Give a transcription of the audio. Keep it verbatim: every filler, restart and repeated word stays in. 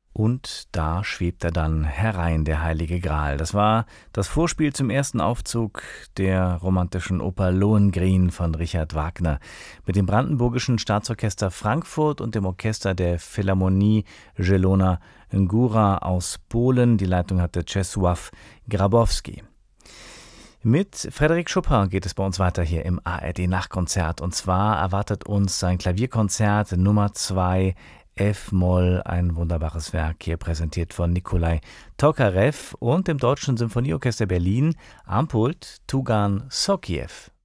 Und da schwebt er dann herein, der Heilige Gral. Das war das Vorspiel zum ersten Aufzug der romantischen Oper Lohengrin von Richard Wagner mit dem Brandenburgischen Staatsorchester Frankfurt und dem Orchester der Philharmonie Zielona Góra aus Polen. Die Leitung hatte Czesław Grabowski. Mit Frédéric Chopin geht es bei uns weiter hier im A R D-Nachtkonzert. Und zwar erwartet uns sein Klavierkonzert Nummer zwei F-Moll, ein wunderbares Werk, hier präsentiert von Nikolai Tokarev und dem Deutschen Symphonieorchester Berlin am Pult Tugan Sokiew.